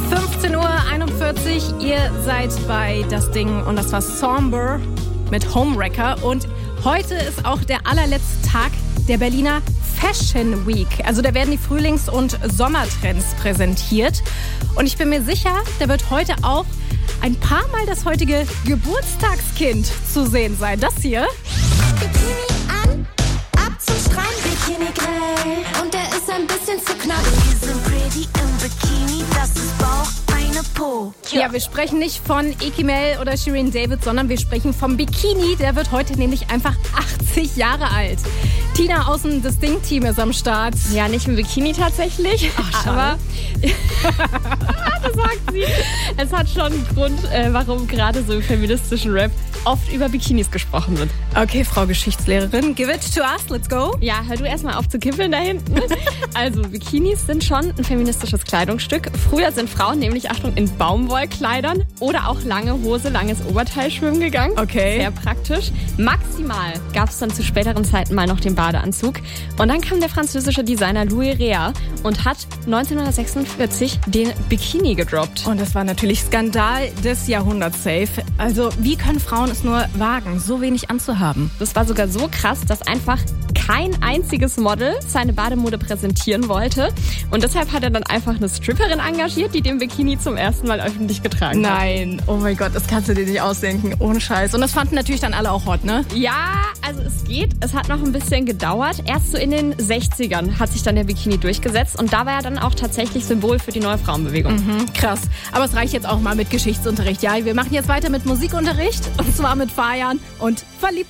15:41 Uhr, ihr seid bei Das Ding und das war Somber mit Homewrecker und heute ist auch der allerletzte Tag der Berliner Fashion Week. Also da werden die Frühlings- und Sommertrends präsentiert und ich bin mir sicher, da wird heute auch ein paar Mal das heutige Geburtstagskind zu sehen sein. Das hier. Bikini an, ab zum Strand, Bikini grell. Und der ist ein bisschen zu knapp. Wir sind pretty im Bikini, das ist Bauch, Beine, Po. Ja, wir sprechen nicht von Ekimel oder Shirin David, sondern wir sprechen vom Bikini. Der wird heute nämlich einfach 80 Jahre alt. Tina aus dem Distinct-Team ist am Start. Ja, nicht im Bikini tatsächlich, aber das sagt sie. Es hat schon einen Grund, warum gerade so im feministischen Rap oft über Bikinis gesprochen wird. Okay, Frau Geschichtslehrerin, give it to us, let's go. Ja, hör du erstmal auf zu kippeln da hinten. Also, Bikinis sind schon ein feministisches Kleidungsstück. Früher sind Frauen nämlich, Achtung, in Baumwollkleidern oder auch lange Hose, langes Oberteil schwimmen gegangen. Okay. Sehr praktisch. Maximal gab es dann zu späteren Zeiten mal noch den Badeanzug. Und dann kam der französische Designer Louis Réa und hat 1946 den Bikini gedroppt. Und das war natürlich Skandal des Jahrhunderts safe. Also, wie können Frauen es nur wagen, so wenig anzuhaben? Das war sogar so krass, dass einfach kein einziges Model seine Bademode präsentieren wollte. Und deshalb hat er dann einfach eine Stripperin engagiert, die den Bikini zum ersten Mal öffentlich getragen hat. Nein, oh mein Gott, das kannst du dir nicht ausdenken. Ohne Scheiß. Und das fanden natürlich dann alle auch hot, ne? Ja, also es geht. Es hat noch ein bisschen gedauert. Erst so in den 60ern hat sich dann der Bikini durchgesetzt. Und da war er dann auch tatsächlich Symbol für die neue Frauenbewegung. Krass. Aber es reicht jetzt auch mal mit Geschichtsunterricht. Ja, wir machen jetzt weiter mit Musikunterricht. Und zwar mit Fajan und Verliebt.